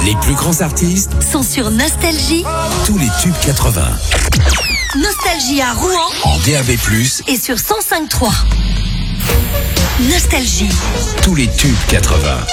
Les plus grands artistes sont sur Nostalgie. Tous les tubes 80. Nostalgie à Rouen En DAB+, et sur 105.3. Nostalgie. tous les tubes 80.